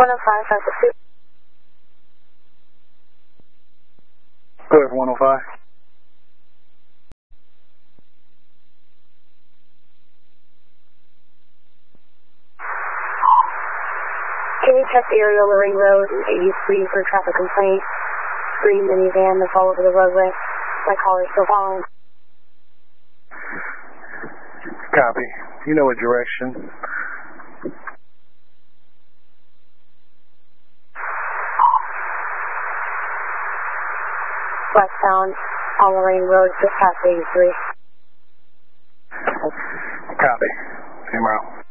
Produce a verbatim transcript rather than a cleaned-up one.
one oh five, five six two. Go ahead for one oh five. Can you check the area on the ring road eighty-three for traffic complaint? Green minivan that's all over the roadway. My caller's still following. Copy. You know what direction. Westbound on Lorraine Road, just past eighty-three. Copy. See you tomorrow.